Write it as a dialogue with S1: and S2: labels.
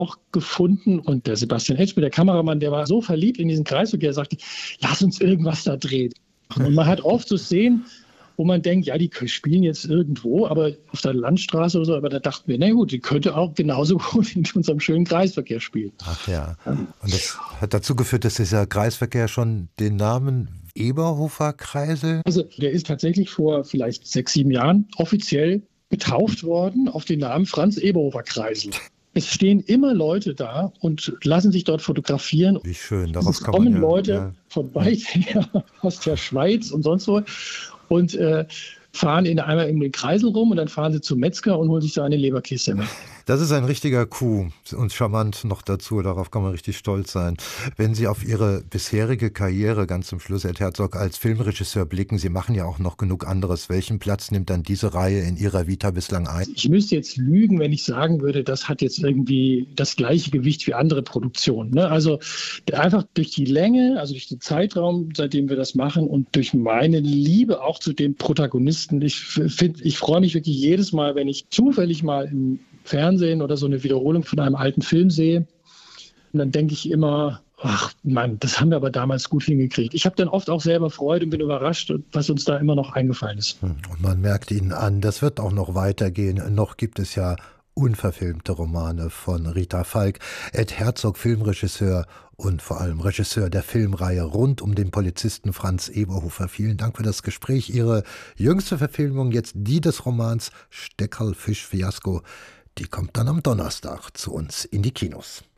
S1: auch gefunden. Und der Sebastian Etschbe, der Kameramann, der war so verliebt in diesen Kreisverkehr, er sagte, lass uns irgendwas da drehen. Und man hat oft so Szenen, wo man denkt, ja, die spielen jetzt irgendwo, aber auf der Landstraße oder so, aber da dachten wir, na gut, die könnte auch genauso gut in unserem schönen Kreisverkehr spielen.
S2: Ach ja. Und das hat dazu geführt, dass dieser Kreisverkehr schon den Namen Eberhofer Kreisel?
S1: Also der ist tatsächlich vor vielleicht 6, 7 Jahren offiziell getauft worden auf den Namen Franz Eberhofer Kreisel. Es stehen immer Leute da und lassen sich dort fotografieren.
S2: Wie schön, darauf
S1: Es
S2: kann
S1: kommen
S2: man ja,
S1: Leute von weit her, aus der Schweiz und sonst wo und fahren einmal in den Kreisel rum und dann fahren sie zum Metzger und holen sich da eine Leberkäse mit.
S2: Das ist ein richtiger Coup und charmant noch dazu, darauf kann man richtig stolz sein. Wenn Sie auf Ihre bisherige Karriere ganz zum Schluss, Ed Herzog, als Filmregisseur blicken, Sie machen ja auch noch genug anderes. Welchen Platz nimmt dann diese Reihe in Ihrer Vita bislang ein?
S1: Ich müsste jetzt lügen, wenn ich sagen würde, das hat jetzt irgendwie das gleiche Gewicht wie andere Produktionen. Ne? Also einfach durch die Länge, also durch den Zeitraum, seitdem wir das machen und durch meine Liebe auch zu den Protagonisten. Ich freue mich wirklich jedes Mal, wenn ich zufällig mal im Fernsehen oder so eine Wiederholung von einem alten Film sehe. Und dann denke ich immer, ach Mann, das haben wir aber damals gut hingekriegt. Ich habe dann oft auch selber Freude und bin überrascht, was uns da immer noch eingefallen ist.
S2: Und man merkt Ihnen an, das wird auch noch weitergehen. Noch gibt es ja unverfilmte Romane von Rita Falk. Ed Herzog, Filmregisseur und vor allem Regisseur der Filmreihe rund um den Polizisten Franz Eberhofer. Vielen Dank für das Gespräch. Ihre jüngste Verfilmung, jetzt die des Romans Steckerl Fisch Fiasko, die kommt dann am Donnerstag zu uns in die Kinos.